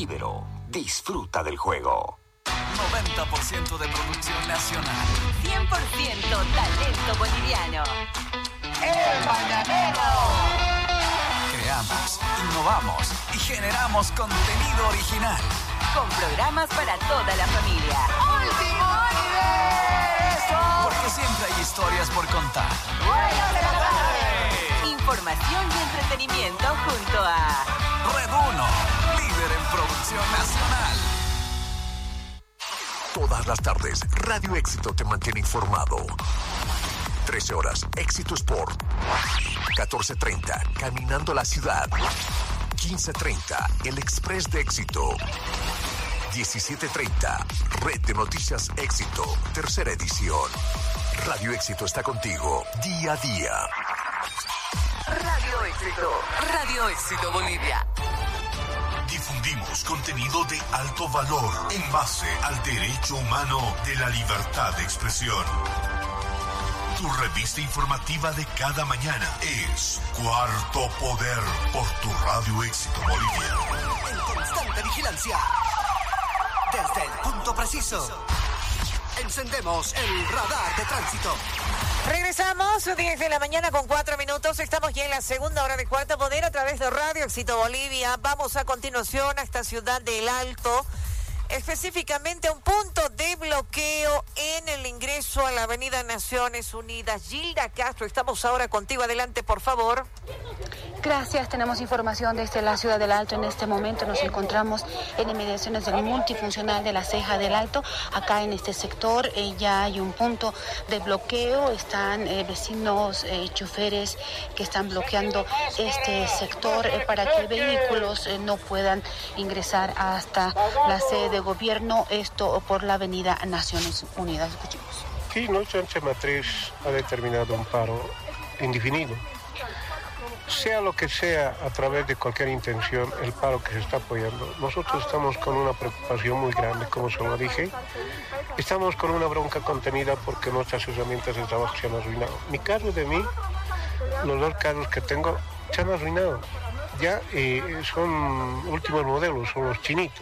Libero. Disfruta del juego. 90% de producción nacional. 100% talento boliviano. ¡El Mañanero! Creamos, innovamos y generamos contenido original. Con programas para toda la familia. ¡Último universo! Porque siempre hay historias por contar. ¡Buenas de la tarde! Información y entretenimiento junto a Red 1, líder en producción nacional. Todas las tardes, Radio Éxito te mantiene informado. 13 horas, Éxito Sport. 14:30, Caminando la Ciudad. 15:30, El Express de Éxito. 17:30, Red de Noticias Éxito, tercera edición. Radio Éxito está contigo, día a día. Radio Éxito. Radio Éxito Bolivia. Difundimos contenido de alto valor en base al derecho humano de la libertad de expresión. Tu revista informativa de cada mañana es Cuarto Poder por tu Radio Éxito Bolivia. En constante vigilancia. Desde el punto preciso. Encendemos el radar de tránsito. Regresamos, 10 de la mañana con 4 minutos. Estamos ya en la segunda hora de Cuarto Poder a través de Radio Éxito Bolivia. Vamos a continuación a esta ciudad del Alto, específicamente a un punto de bloqueo en el ingreso a la Avenida Naciones Unidas. Gilda Castro, estamos ahora contigo. Adelante, por favor. Gracias, tenemos información desde la ciudad del Alto. En este momento nos encontramos en inmediaciones del multifuncional de la Ceja del Alto. Acá en este sector ya hay un punto de bloqueo. Están vecinos, choferes que están bloqueando este sector para que vehículos no puedan ingresar hasta la sede de gobierno. Esto por la avenida Naciones Unidas. Escuchemos. Sí, nuestra matriz ha determinado un paro indefinido. Sea lo que sea, a través de cualquier intención, el paro que se está apoyando. Nosotros estamos con una preocupación muy grande, como se lo dije. Estamos con una bronca contenida porque nuestras herramientas de trabajo se han arruinado. Mi caso de mí, los dos carros que tengo, se han arruinado. Ya son últimos modelos, son los chinitos.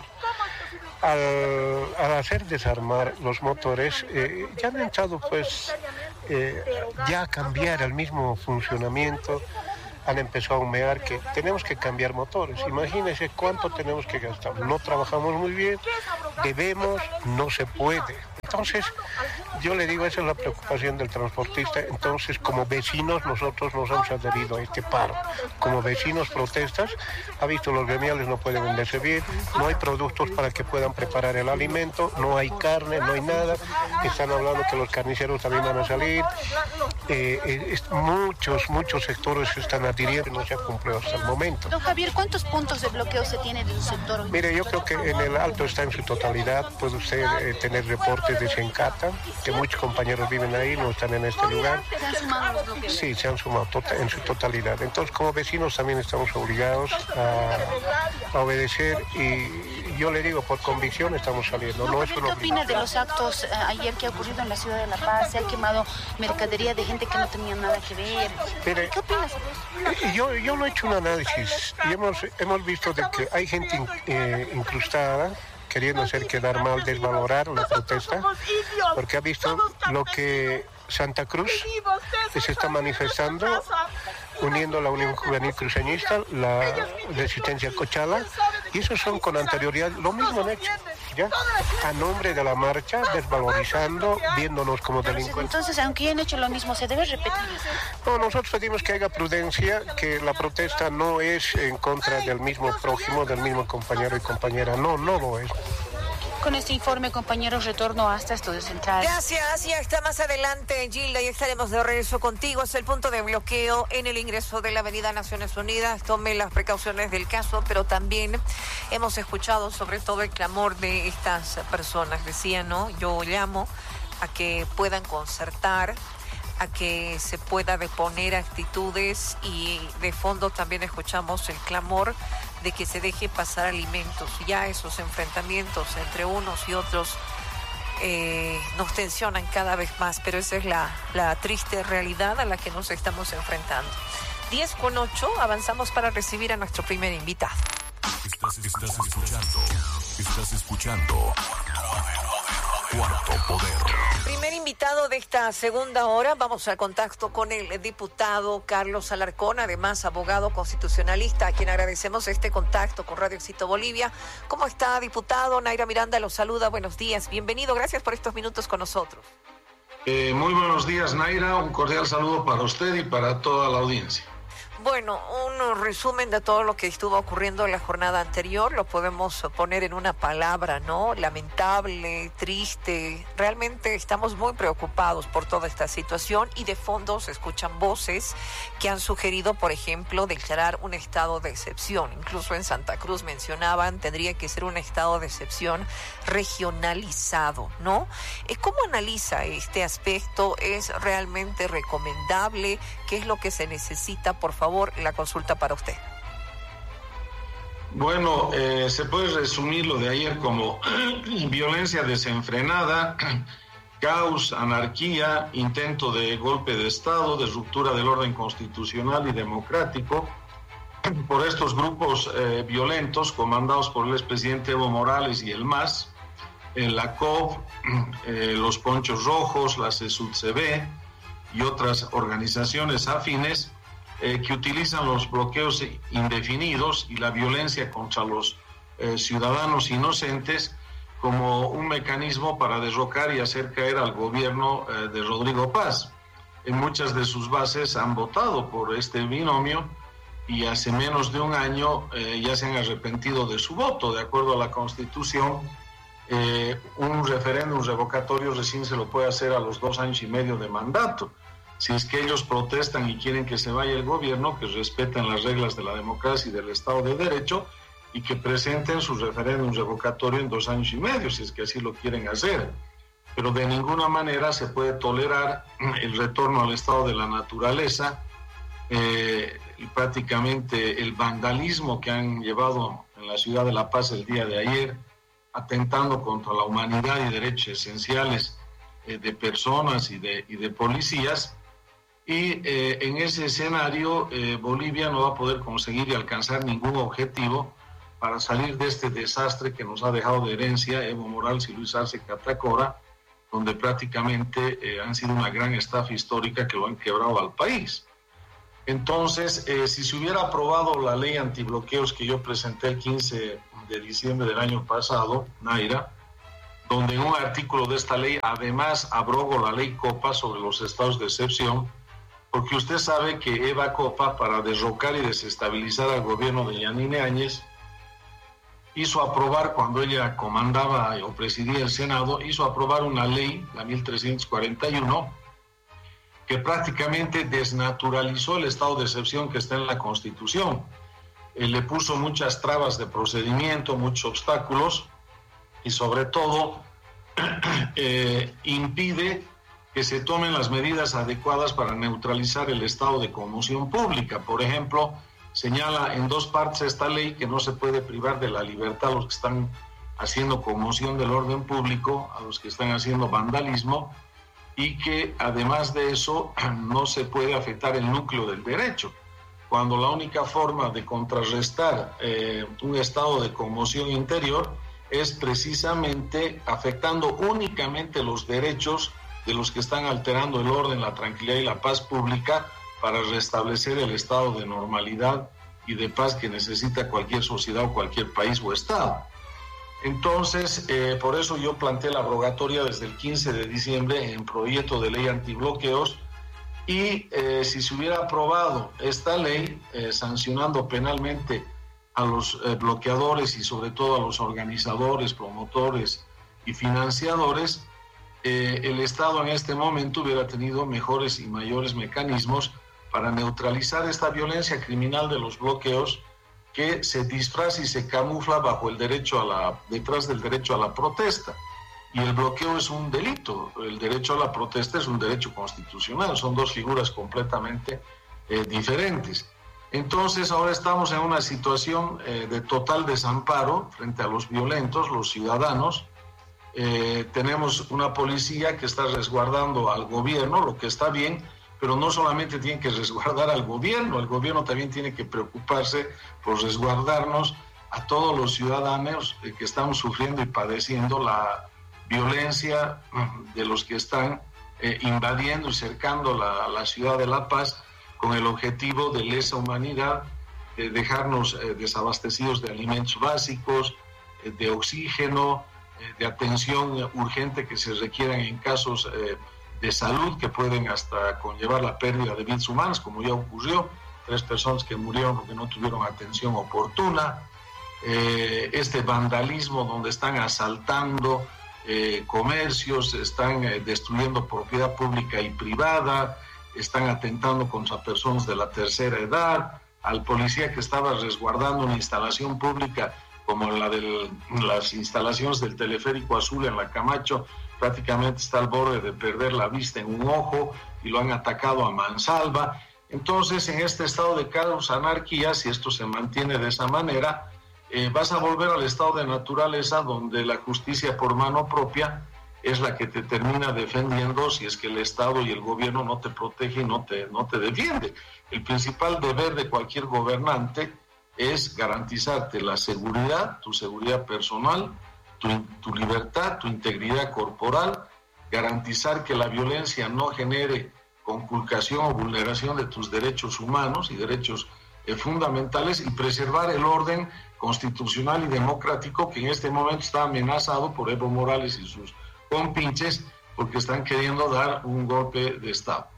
Al hacer desarmar los motores, ya han entrado pues ya a cambiar el mismo funcionamiento. Han empezado a humear que tenemos que cambiar motores. Imagínense cuánto tenemos que gastar. No trabajamos muy bien, debemos, no se puede. Entonces, yo le digo, esa es la preocupación del transportista. Entonces, como vecinos, nosotros nos hemos adherido a este paro. Como vecinos protestas, ha visto los gremiales no pueden venderse bien, no hay productos para que puedan preparar el alimento, no hay carne, no hay nada. Están hablando que los carniceros también van a salir. Muchos sectores se están adhiriendo y no se ha cumplido hasta el momento. Don Javier, ¿cuántos puntos de bloqueo se tiene de su sector? Mire, yo creo que en el Alto está en su totalidad. Puede usted tener reportes de Sencata, que muchos compañeros viven ahí, no están en este lugar. ¿Se han sumado los bloqueos? Sí, se han sumado en su totalidad. Entonces, como vecinos también estamos obligados a obedecer y yo le digo, por convicción estamos saliendo. No, ¿qué opina de los actos ayer que ha ocurrido en la ciudad de La Paz? Se ha quemado mercadería de gente que no tenía nada que ver. Mire, ¿Qué opinas sobre eso? Yo no he hecho un análisis y hemos visto de que hay gente incrustada queriendo hacer quedar mal, desvalorar la protesta, porque ha visto lo que Santa Cruz se está manifestando, uniendo la Unión Juvenil Cruceñista, la Resistencia Cochala, y esos son con anterioridad, lo mismo han hecho, ¿ya? A nombre de la marcha, desvalorizando, viéndonos como delincuentes. Entonces, aunque hayan hecho lo mismo, ¿se debe repetir? No, nosotros pedimos que haya prudencia, que la protesta no es en contra del mismo prójimo, del mismo compañero y compañera, no lo es. Con este informe, compañeros, retorno hasta Estudios Centrales. Gracias, ya está más adelante, Gilda, y estaremos de regreso contigo. Es el punto de bloqueo en el ingreso de la Avenida Naciones Unidas. Tome las precauciones del caso, pero también hemos escuchado sobre todo el clamor de estas personas. Decía, ¿no? Yo llamo a que puedan concertar, a que se pueda deponer actitudes y de fondo también escuchamos el clamor de que se deje pasar alimentos. Ya esos enfrentamientos entre unos y otros nos tensionan cada vez más, pero esa es la triste realidad a la que nos estamos enfrentando. 10:08, avanzamos para recibir a nuestro primer invitado. Estás escuchando Cuarto Poder. Primer invitado de esta segunda hora, vamos al contacto con el diputado Carlos Alarcón, además abogado constitucionalista, a quien agradecemos este contacto con Radio Éxito Bolivia. ¿Cómo está, diputado? Naira Miranda lo saluda, buenos días, bienvenido, gracias por estos minutos con nosotros. Muy buenos días, Naira, un cordial saludo para usted y para toda la audiencia. Bueno, un resumen de todo lo que estuvo ocurriendo en la jornada anterior, lo podemos poner en una palabra, ¿no? Lamentable, triste. Realmente estamos muy preocupados por toda esta situación y de fondo se escuchan voces que han sugerido, por ejemplo, declarar un estado de excepción. Incluso en Santa Cruz mencionaban, tendría que ser un estado de excepción regionalizado, ¿no? ¿Cómo analiza este aspecto? ¿Es realmente recomendable? ¿Qué es lo que se necesita? Por favor, la consulta para usted. Bueno, se puede resumir lo de ayer como violencia desenfrenada, caos, anarquía, intento de golpe de Estado, de ruptura del orden constitucional y democrático por estos grupos violentos comandados por el expresidente Evo Morales y el MAS, la COP, los Ponchos Rojos, la CESUD-CB y otras organizaciones afines que utilizan los bloqueos indefinidos y la violencia contra los ciudadanos inocentes como un mecanismo para derrocar y hacer caer al gobierno de Rodrigo Paz. En muchas de sus bases han votado por este binomio y hace menos de un año ya se han arrepentido de su voto. De acuerdo a la Constitución, un referéndum revocatorio recién se lo puede hacer a los 2 años y medio de mandato. Si es que ellos protestan y quieren que se vaya el gobierno, que respeten las reglas de la democracia y del Estado de Derecho y que presenten su referéndum revocatorio en 2 años y medio, si es que así lo quieren hacer. Pero de ninguna manera se puede tolerar el retorno al estado de la naturaleza y prácticamente el vandalismo que han llevado en la ciudad de La Paz el día de ayer, atentando contra la humanidad y derechos esenciales de personas y de policías. Y en ese escenario Bolivia no va a poder conseguir y alcanzar ningún objetivo para salir de este desastre que nos ha dejado de herencia Evo Morales y Luis Arce Catacora, donde prácticamente han sido una gran estafa histórica que lo han quebrado al país. Entonces, si se hubiera aprobado la ley antibloqueos que yo presenté el 15 de diciembre del año pasado, Naira, donde en un artículo de esta ley además abrogo la ley Copa sobre los estados de excepción, porque usted sabe que Eva Copa, para derrocar y desestabilizar al gobierno de Yanine Áñez, hizo aprobar, cuando ella comandaba o presidía el Senado, hizo aprobar una ley, la 1341, que prácticamente desnaturalizó el estado de excepción que está en la Constitución. Le puso muchas trabas de procedimiento, muchos obstáculos, y sobre todo impide que se tomen las medidas adecuadas para neutralizar el estado de conmoción pública. Por ejemplo, señala en 2 partes esta ley que no se puede privar de la libertad a los que están haciendo conmoción del orden público, a los que están haciendo vandalismo, y que además de eso no se puede afectar el núcleo del derecho, cuando la única forma de contrarrestar un estado de conmoción interior es precisamente afectando únicamente los derechos de los que están alterando el orden, la tranquilidad y la paz pública para restablecer el estado de normalidad y de paz que necesita cualquier sociedad o cualquier país o estado. Entonces, por eso yo planteé la abrogatoria desde el 15 de diciembre en proyecto de ley antibloqueos y si se hubiera aprobado esta ley sancionando penalmente a los bloqueadores y sobre todo a los organizadores, promotores y financiadores, el Estado en este momento hubiera tenido mejores y mayores mecanismos para neutralizar esta violencia criminal de los bloqueos que se disfraza y se camufla bajo el derecho detrás del derecho a la protesta. Y el bloqueo es un delito, el derecho a la protesta es un derecho constitucional, son 2 figuras completamente diferentes. Entonces ahora estamos en una situación de total desamparo frente a los violentos, los ciudadanos. Tenemos una policía que está resguardando al gobierno, lo que está bien, pero no solamente tiene que resguardar al gobierno, el gobierno también tiene que preocuparse por resguardarnos a todos los ciudadanos que estamos sufriendo y padeciendo la violencia de los que están invadiendo y cercando la ciudad de La Paz con el objetivo de lesa humanidad, de dejarnos desabastecidos de alimentos básicos, de oxígeno, de atención urgente que se requieran en casos de salud que pueden hasta conllevar la pérdida de vidas humanas, como ya ocurrió, 3 personas que murieron porque no tuvieron atención oportuna, este vandalismo donde están asaltando comercios, están destruyendo propiedad pública y privada, están atentando contra personas de la tercera edad, al policía que estaba resguardando una instalación pública como la de las instalaciones del teleférico azul en la Camacho, prácticamente está al borde de perder la vista en un ojo y lo han atacado a mansalva. Entonces, en este estado de caos, anarquía, si esto se mantiene de esa manera, vas a volver al estado de naturaleza donde la justicia por mano propia es la que te termina defendiendo si es que el Estado y el gobierno no te protege y no te defiende. El principal deber de cualquier gobernante es garantizarte la seguridad, tu seguridad personal, tu libertad, tu integridad corporal, garantizar que la violencia no genere conculcación o vulneración de tus derechos humanos y derechos fundamentales y preservar el orden constitucional y democrático que en este momento está amenazado por Evo Morales y sus compinches porque están queriendo dar un golpe de Estado.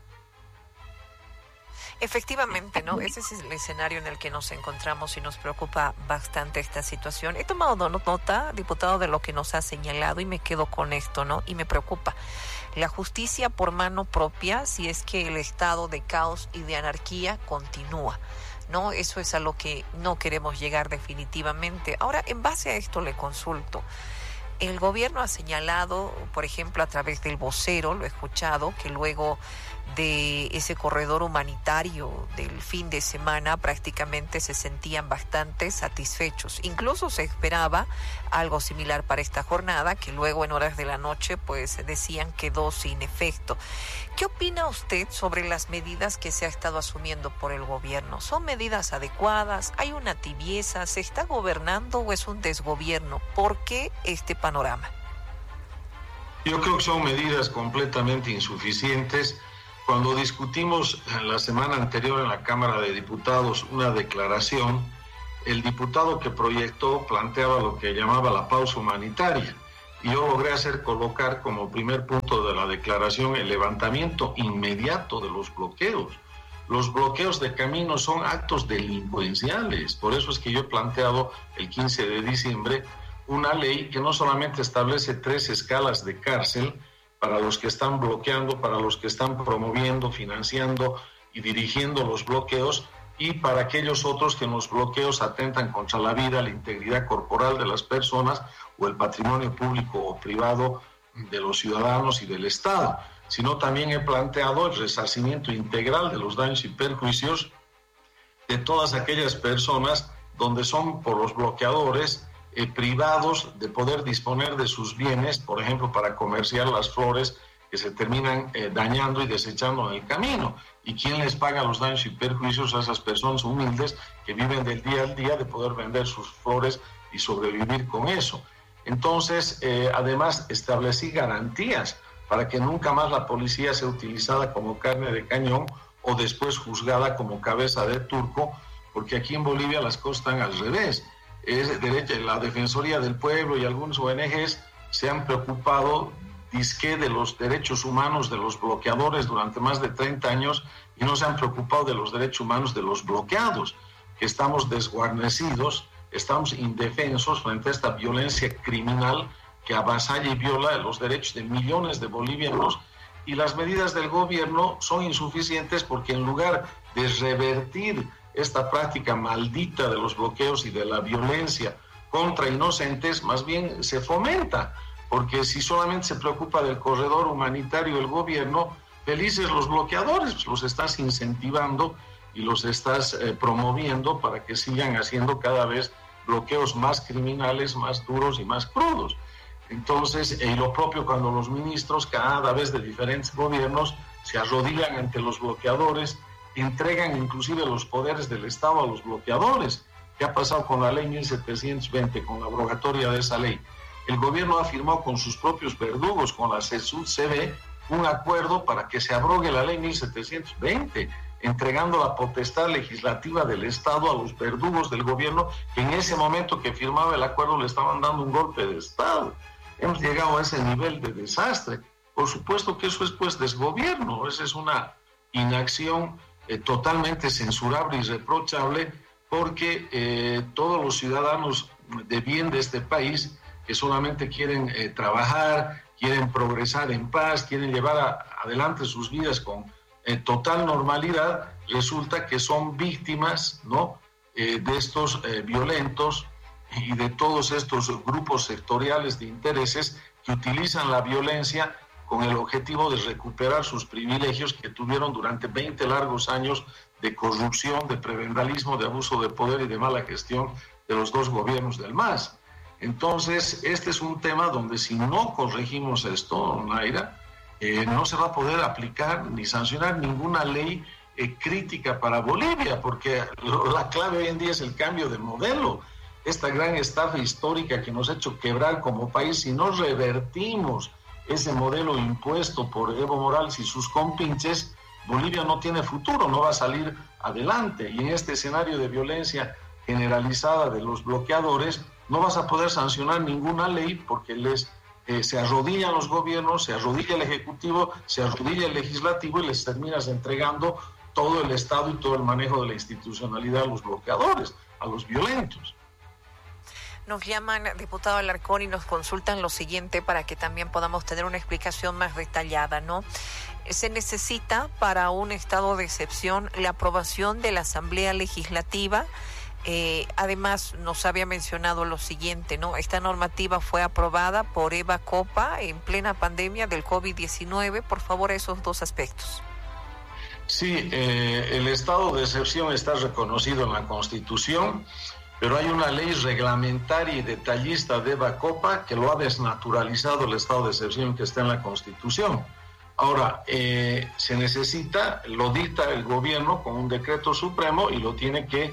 Efectivamente, ¿no? Ese es el escenario en el que nos encontramos y nos preocupa bastante esta situación. He tomado nota, diputado, de lo que nos ha señalado y me quedo con esto, ¿no? Y me preocupa. La justicia por mano propia, si es que el estado de caos y de anarquía continúa, ¿no? Eso es a lo que no queremos llegar definitivamente. Ahora, en base a esto le consulto. El gobierno ha señalado, por ejemplo, a través del vocero, lo he escuchado, que luego de ese corredor humanitario del fin de semana prácticamente se sentían bastante satisfechos. Incluso se esperaba algo similar para esta jornada, que luego en horas de la noche pues decían quedó sin efecto. ¿Qué opina usted sobre las medidas que se ha estado asumiendo por el gobierno? ¿Son medidas adecuadas? ¿Hay una tibieza? ¿Se está gobernando o es un desgobierno? ¿Por qué este panorama? Yo creo que son medidas completamente insuficientes. Cuando discutimos la semana anterior en la Cámara de Diputados una declaración, el diputado que proyectó planteaba lo que llamaba la pausa humanitaria. Y yo logré hacer colocar como primer punto de la declaración el levantamiento inmediato de los bloqueos. Los bloqueos de caminos son actos delincuenciales. Por eso es que yo he planteado el 15 de diciembre una ley que no solamente establece 3 escalas de cárcel, para los que están bloqueando, para los que están promoviendo, financiando y dirigiendo los bloqueos, y para aquellos otros que en los bloqueos atentan contra la vida, la integridad corporal de las personas o el patrimonio público o privado de los ciudadanos y del Estado, sino también he planteado el resarcimiento integral de los daños y perjuicios de todas aquellas personas donde son por los bloqueadores privados de poder disponer de sus bienes, por ejemplo, para comerciar las flores que se terminan dañando y desechando en el camino. ¿Y quién les paga los daños y perjuicios a esas personas humildes que viven del día al día de poder vender sus flores y sobrevivir con eso? Entonces, además, establecí garantías para que nunca más la policía sea utilizada como carne de cañón o después juzgada como cabeza de turco, porque aquí en Bolivia las cosas están al revés. La Defensoría del Pueblo y algunos ONGs se han preocupado de los derechos humanos de los bloqueadores durante más de 30 años y no se han preocupado de los derechos humanos de los bloqueados, que estamos desguarnecidos, estamos indefensos frente a esta violencia criminal que avasalla y viola los derechos de millones de bolivianos, y las medidas del gobierno son insuficientes porque en lugar de revertir esta práctica maldita de los bloqueos y de la violencia contra inocentes, más bien se fomenta, porque si solamente se preocupa del corredor humanitario el gobierno, felices los bloqueadores, pues los estás incentivando y los estás promoviendo para que sigan haciendo cada vez bloqueos más criminales, más duros y más crudos. Entonces, y lo propio cuando los ministros, cada vez de diferentes gobiernos, se arrodillan ante los bloqueadores, entregan inclusive los poderes del Estado a los bloqueadores. ¿Qué ha pasado con la ley 1720, con la abrogatoria de esa ley? El gobierno ha firmado con sus propios verdugos, con la CESUD-CB, un acuerdo para que se abrogue la ley 1720, entregando la potestad legislativa del Estado a los verdugos del gobierno, que en ese momento que firmaba el acuerdo le estaban dando un golpe de Estado. Hemos llegado a ese nivel de desastre. Por supuesto que eso es pues desgobierno, esa es una inacción totalmente censurable y reprochable, porque todos los ciudadanos de bien de este país que solamente quieren trabajar, quieren progresar en paz, quieren llevar adelante sus vidas con total normalidad, resulta que son víctimas, ¿no?, de estos violentos y de todos estos grupos sectoriales de intereses que utilizan la violencia con el objetivo de recuperar sus privilegios que tuvieron durante 20 largos años de corrupción, de prebendalismo, de abuso de poder y de mala gestión de los dos gobiernos del MAS. Entonces, este es un tema donde si no corregimos esto, Naira, no se va a poder aplicar ni sancionar ninguna ley crítica para Bolivia, porque la clave hoy en día es el cambio de modelo. Esta gran estafa histórica que nos ha hecho quebrar como país, si no revertimos ese modelo impuesto por Evo Morales y sus compinches, Bolivia no tiene futuro, no va a salir adelante. Y en este escenario de violencia generalizada de los bloqueadores, no vas a poder sancionar ninguna ley porque se arrodillan los gobiernos, se arrodilla el Ejecutivo, se arrodilla el Legislativo y les terminas entregando todo el Estado y todo el manejo de la institucionalidad a los bloqueadores, a los violentos. Nos llaman, diputado Alarcón, y nos consultan lo siguiente para que también podamos tener una explicación más detallada, ¿no? Se necesita para un estado de excepción la aprobación de la Asamblea Legislativa. Además, nos había mencionado lo siguiente, ¿no? Esta normativa fue aprobada por Eva Copa en plena pandemia del COVID-19. Por favor, esos dos aspectos. Sí, el estado de excepción está reconocido en la Constitución, pero hay una ley reglamentaria y detallista de Eva Copa que lo ha desnaturalizado el estado de excepción que está en la Constitución. Ahora, se necesita, lo dicta el gobierno con un decreto supremo y lo tiene que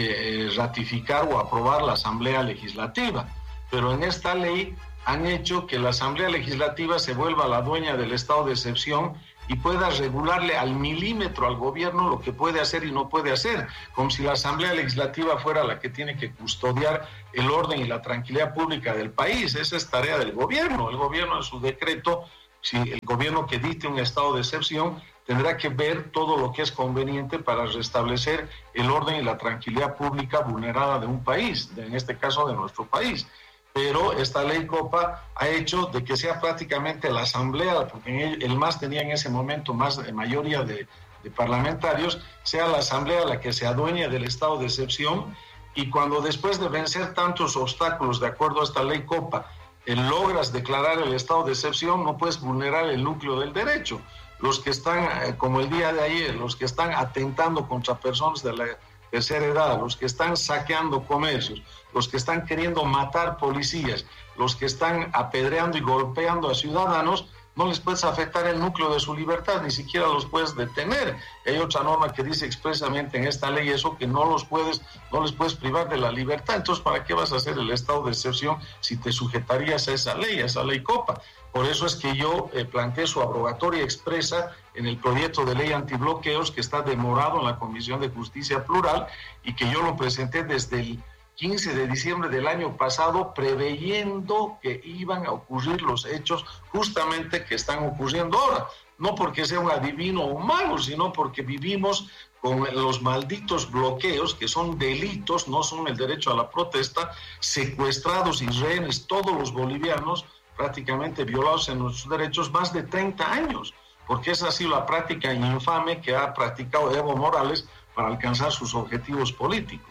ratificar o aprobar la Asamblea Legislativa. Pero en esta ley han hecho que la Asamblea Legislativa se vuelva la dueña del estado de excepción y pueda regularle al milímetro al gobierno lo que puede hacer y no puede hacer, como si la Asamblea Legislativa fuera la que tiene que custodiar el orden y la tranquilidad pública del país. Esa es tarea del gobierno. El gobierno en su decreto, si el gobierno que dicte un estado de excepción, tendrá que ver todo lo que es conveniente para restablecer el orden y la tranquilidad pública vulnerada de un país, en este caso de nuestro país. Pero esta ley Copa ha hecho de que sea prácticamente la Asamblea, porque el MAS tenía en ese momento mayoría de parlamentarios, sea la Asamblea la que se adueñe del estado de excepción, y cuando después de vencer tantos obstáculos de acuerdo a esta ley Copa, logras declarar el estado de excepción, no puedes vulnerar el núcleo del derecho. Los que están, como el día de ayer, los que están atentando contra personas de la tercera edad, los que están saqueando comercios, los que están queriendo matar policías, los que están apedreando y golpeando a ciudadanos, no les puedes afectar el núcleo de su libertad, ni siquiera los puedes detener. Hay otra norma que dice expresamente en esta ley eso, que no les puedes privar de la libertad. Entonces, ¿para qué vas a hacer el estado de excepción si te sujetarías a esa ley Copa? Por eso es que yo planteé su abrogatoria expresa en el proyecto de ley antibloqueos que está demorado en la Comisión de Justicia Plural y que yo lo presenté desde el 15 de diciembre del año pasado, preveyendo que iban a ocurrir los hechos justamente que están ocurriendo ahora. No porque sea un adivino o un mago, sino porque vivimos con los malditos bloqueos, que son delitos, no son el derecho a la protesta, secuestrados y rehenes todos los bolivianos, prácticamente violados en nuestros derechos, más de 30 años, porque esa ha sido la práctica infame que ha practicado Evo Morales para alcanzar sus objetivos políticos.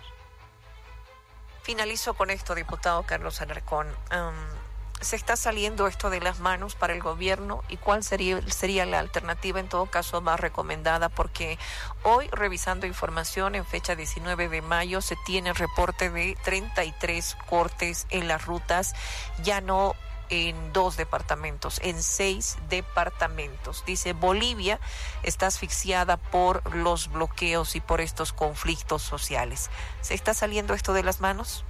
Finalizo con esto, diputado Carlos Alarcón. ¿Se está saliendo esto de las manos para el gobierno? ¿Y cuál sería la alternativa, en todo caso, más recomendada? Porque hoy, revisando información, en fecha 19 de mayo, se tiene reporte de 33 cortes en las rutas. Ya no en 2 departamentos, en 6 departamentos. Dice, Bolivia está asfixiada por los bloqueos y por estos conflictos sociales. ¿Se está saliendo esto de las manos?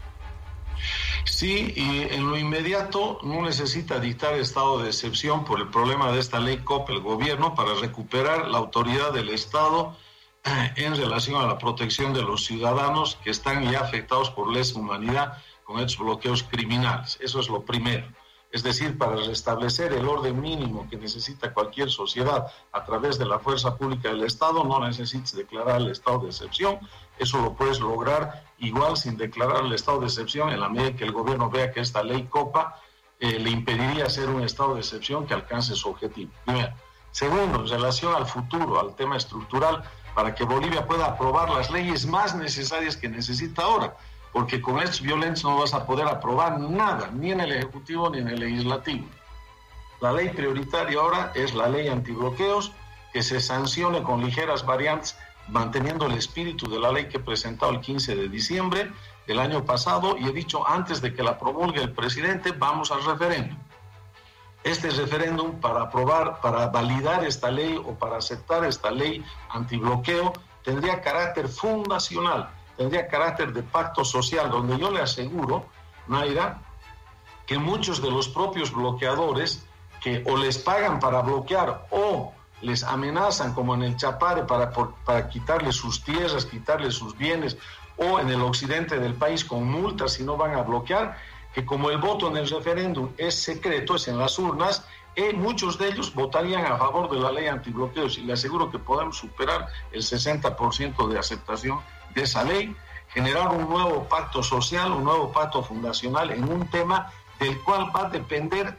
Sí, y en lo inmediato no necesita dictar estado de excepción por el problema de esta ley COP el gobierno para recuperar la autoridad del Estado en relación a la protección de los ciudadanos que están ya afectados por lesa humanidad con estos bloqueos criminales. Eso es lo primero. Es decir, para restablecer el orden mínimo que necesita cualquier sociedad a través de la fuerza pública del Estado, no necesitas declarar el estado de excepción. Eso lo puedes lograr igual sin declarar el estado de excepción, en la medida que el gobierno vea que esta ley COPA le impediría hacer un estado de excepción que alcance su objetivo. Primero. Segundo, en relación al futuro, al tema estructural, para que Bolivia pueda aprobar las leyes más necesarias que necesita ahora, porque con estos violentos no vas a poder aprobar nada, ni en el Ejecutivo ni en el Legislativo. La ley prioritaria ahora es la ley antibloqueos, que se sancione con ligeras variantes, manteniendo el espíritu de la ley que he presentado el 15 de diciembre del año pasado, y he dicho, antes de que la promulgue el presidente, vamos al referéndum. Este referéndum para aprobar, para validar esta ley o para aceptar esta ley antibloqueo, tendría carácter fundacional, tendría carácter de pacto social, donde yo le aseguro, Naira, que muchos de los propios bloqueadores que o les pagan para bloquear o les amenazan, como en el Chapare, para quitarles sus tierras, quitarles sus bienes, o en el occidente del país con multas si no van a bloquear, que como el voto en el referéndum es secreto, es en las urnas, muchos de ellos votarían a favor de la ley antibloqueos, y le aseguro que podemos superar el 60% de aceptación de esa ley, generar un nuevo pacto social, un nuevo pacto fundacional en un tema del cual va a depender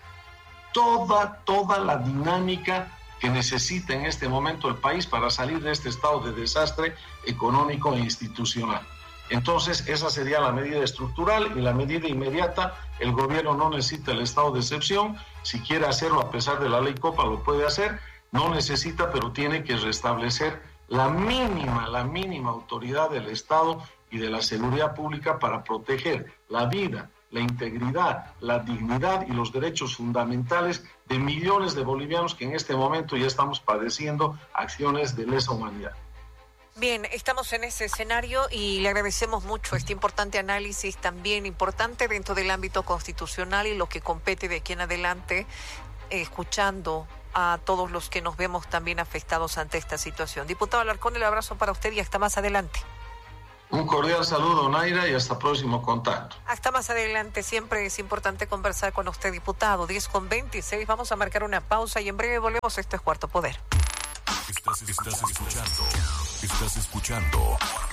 toda la dinámica que necesita en este momento el país para salir de este estado de desastre económico e institucional. Entonces, esa sería la medida estructural, y la medida inmediata, el gobierno no necesita el estado de excepción. Si quiere hacerlo a pesar de la ley COPA, lo puede hacer. No necesita, pero tiene que restablecer la mínima autoridad del Estado y de la seguridad pública para proteger la vida, la integridad, la dignidad y los derechos fundamentales de millones de bolivianos que en este momento ya estamos padeciendo acciones de lesa humanidad. Bien, estamos en ese escenario y le agradecemos mucho este importante análisis, también importante dentro del ámbito constitucional y lo que compete de aquí en adelante, escuchando a todos los que nos vemos también afectados ante esta situación. Diputado Alarcón, el abrazo para usted y hasta más adelante. Un cordial saludo, Naira, y hasta próximo contacto. Hasta más adelante. Siempre es importante conversar con usted, diputado. 10:26, vamos a marcar una pausa y en breve volvemos. Esto es Cuarto Poder. Estás escuchando